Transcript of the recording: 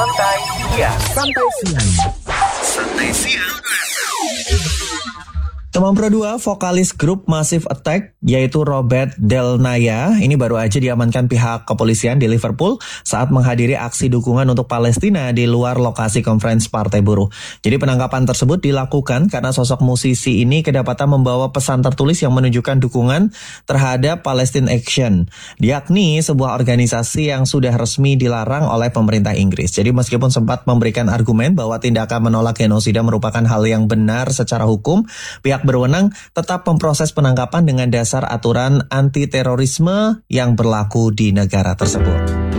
Santai Siang. Santai Siang. Santai Siang. Teman Pro 2, vokalis grup Massive Attack, yaitu Robert Del Naya, ini baru aja diamankan pihak kepolisian di Liverpool saat menghadiri aksi dukungan untuk Palestina di luar lokasi konferensi Partai Buruh. Jadi penangkapan tersebut dilakukan karena sosok musisi ini kedapatan membawa pesan tertulis yang menunjukkan dukungan terhadap Palestine Action, yakni sebuah organisasi yang sudah resmi dilarang oleh pemerintah Inggris. Jadi meskipun sempat memberikan argumen bahwa tindakan menolak genosida merupakan hal yang benar secara hukum, pihak berwenang tetap memproses penangkapan dengan dasar aturan anti-terorisme yang berlaku di negara tersebut.